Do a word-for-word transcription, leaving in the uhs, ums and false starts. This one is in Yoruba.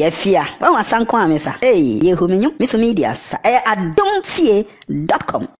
Efia. Wa wasan kwa mesa. Hey, yehu minyo. Miso media sa. Eh, adom fie dot com.